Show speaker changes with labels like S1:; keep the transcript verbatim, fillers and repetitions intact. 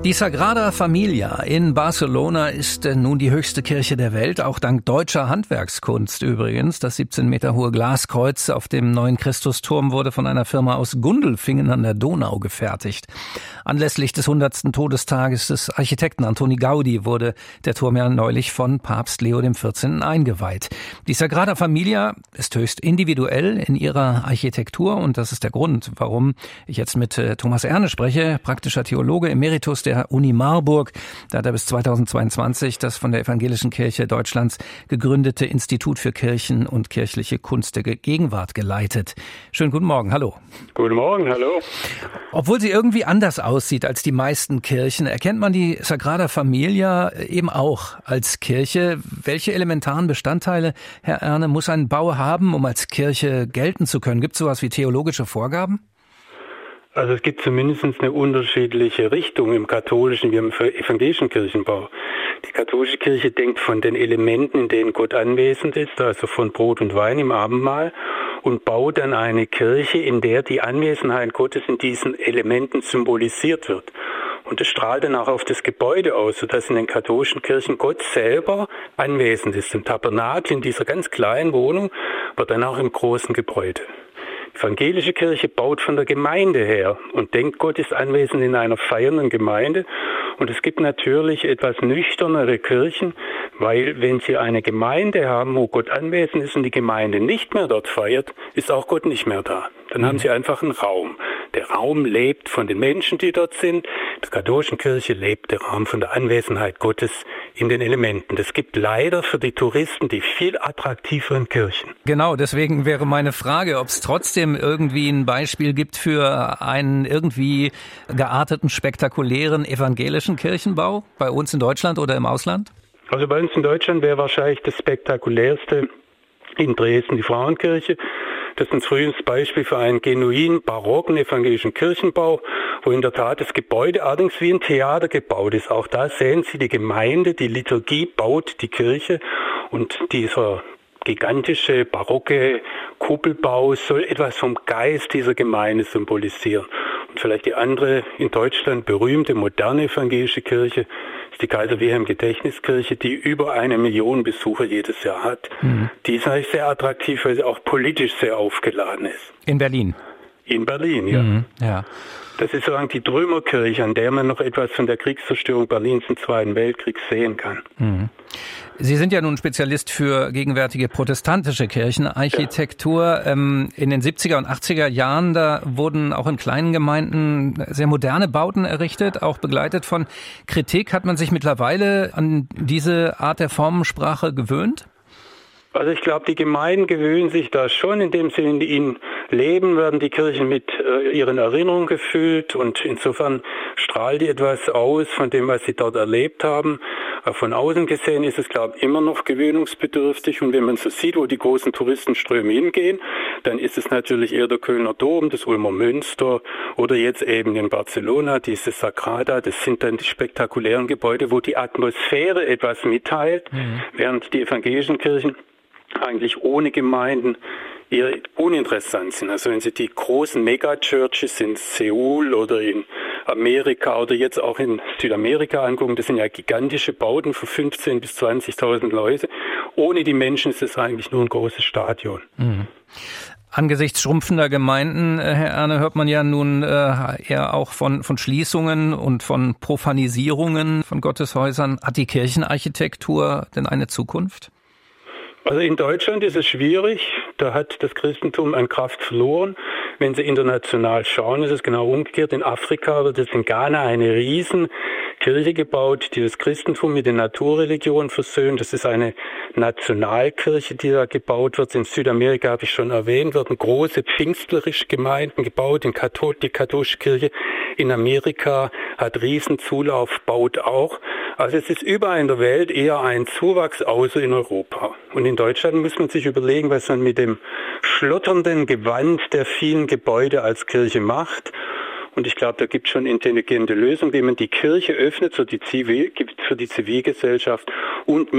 S1: Die Sagrada Familia in Barcelona ist nun die höchste Kirche der Welt, auch dank deutscher Handwerkskunst übrigens. Das siebzehn Meter hohe Glaskreuz auf dem neuen Christusturm wurde von einer Firma aus Gundelfingen an der Donau gefertigt. Anlässlich des hundertsten Todestages des Architekten Antoni Gaudi wurde der Turm ja neulich von Papst Leo der vierzehnte. Eingeweiht. Die Sagrada Familia ist höchst individuell in ihrer Architektur und das ist der Grund, warum ich jetzt mit Thomas Erne spreche, praktischer Theologe Emeritus der Uni Marburg. Da hat er bis zweitausendzweiundzwanzig das von der Evangelischen Kirche Deutschlands gegründete Institut für Kirchen und kirchliche Kunst der Gegenwart geleitet. Schönen guten Morgen, hallo.
S2: Guten Morgen, hallo.
S1: Obwohl sie irgendwie anders aussieht als die meisten Kirchen, erkennt man die Sagrada Familia eben auch als Kirche. Welche elementaren Bestandteile, Herr Erne, muss ein Bau haben, um als Kirche gelten zu können? Gibt es sowas wie theologische Vorgaben?
S2: Also es gibt zumindest eine unterschiedliche Richtung im katholischen wie im evangelischen Kirchenbau. Die katholische Kirche denkt von den Elementen, in denen Gott anwesend ist, also von Brot und Wein im Abendmahl, und baut dann eine Kirche, in der die Anwesenheit Gottes in diesen Elementen symbolisiert wird. Und das strahlt dann auch auf das Gebäude aus, sodass in den katholischen Kirchen Gott selber anwesend ist. Im Tabernakel, in dieser ganz kleinen Wohnung, aber dann auch im großen Gebäude. Die evangelische Kirche baut von der Gemeinde her und denkt, Gott ist anwesend in einer feiernden Gemeinde. Und es gibt natürlich etwas nüchternere Kirchen, weil wenn Sie eine Gemeinde haben, wo Gott anwesend ist und die Gemeinde nicht mehr dort feiert, ist auch Gott nicht mehr da. Dann mhm. haben Sie einfach einen Raum. Der Raum lebt von den Menschen, die dort sind. In der katholischen Kirche lebt der Raum von der Anwesenheit Gottes in den Elementen. Das gibt leider für die Touristen die viel attraktiveren Kirchen.
S1: Genau, deswegen wäre meine Frage, ob es trotzdem irgendwie ein Beispiel gibt für einen irgendwie gearteten, spektakulären evangelischen Kirchenbau bei uns in Deutschland oder im Ausland?
S2: Also bei uns in Deutschland wäre wahrscheinlich das spektakulärste in Dresden die Frauenkirche. Das ist ein frühes Beispiel für einen genuin barocken evangelischen Kirchenbau, wo in der Tat das Gebäude allerdings wie ein Theater gebaut ist. Auch da sehen Sie, die Gemeinde, die Liturgie baut die Kirche und dieser gigantische barocke Kuppelbau soll etwas vom Geist dieser Gemeinde symbolisieren. Und vielleicht die andere in Deutschland berühmte moderne evangelische Kirche ist die Kaiser Wilhelm Gedächtniskirche, die über eine Million Besucher jedes Jahr hat. Mhm. Die ist eigentlich sehr attraktiv, weil sie auch politisch sehr aufgeladen ist.
S1: In Berlin?
S2: In Berlin, ja.
S1: Mhm, ja.
S2: Das ist sozusagen die Trümmerkirche, an der man noch etwas von der Kriegszerstörung Berlins im Zweiten Weltkrieg sehen kann.
S1: Mhm. Sie sind ja nun Spezialist für gegenwärtige protestantische Kirchenarchitektur. Ja. Ähm, in den siebziger und achtziger Jahren, da wurden auch in kleinen Gemeinden sehr moderne Bauten errichtet, auch begleitet von Kritik. Hat man sich mittlerweile an diese Art der Formensprache gewöhnt?
S2: Also ich glaube, die Gemeinden gewöhnen sich da schon, indem sie in ihnen leben, werden die Kirchen mit äh, ihren Erinnerungen gefüllt und insofern strahlt die etwas aus von dem, was sie dort erlebt haben. Aber von außen gesehen ist es, glaube ich, immer noch gewöhnungsbedürftig und wenn man so sieht, wo die großen Touristenströme hingehen, dann ist es natürlich eher der Kölner Dom, das Ulmer Münster oder jetzt eben in Barcelona, diese Sagrada, das sind dann die spektakulären Gebäude, wo die Atmosphäre etwas mitteilt, mhm. während die evangelischen Kirchen eigentlich ohne Gemeinden eher uninteressant sind. Also wenn Sie die großen Megachurches in Seoul oder in Amerika oder jetzt auch in Südamerika angucken, das sind ja gigantische Bauten für fünfzehntausend bis zwanzigtausend Leute. Ohne die Menschen ist es eigentlich nur ein großes Stadion.
S1: Mhm. Angesichts schrumpfender Gemeinden, Herr Erne, hört man ja nun äh, eher auch von, von Schließungen und von Profanisierungen von Gotteshäusern. Hat die Kirchenarchitektur denn eine Zukunft?
S2: Also in Deutschland ist es schwierig, da hat das Christentum an Kraft verloren. Wenn Sie international schauen, ist es genau umgekehrt. In Afrika wird jetzt in Ghana eine riesen Kirche gebaut, die das Christentum mit den Naturreligionen versöhnt. Das ist eine Nationalkirche, die da gebaut wird. In Südamerika, habe ich schon erwähnt, werden große pfingstlerische Gemeinden gebaut. In Kathol- die katholische Kirche in Amerika hat riesen Zulauf, baut auch. Also es ist überall in der Welt eher ein Zuwachs, außer in Europa. Und in Deutschland muss man sich überlegen, was man mit dem schlotternden Gewand der vielen Gebäude als Kirche macht. Und ich glaube, da gibt es schon intelligente Lösungen, wie man die Kirche öffnet für die, Zivil, für die Zivilgesellschaft und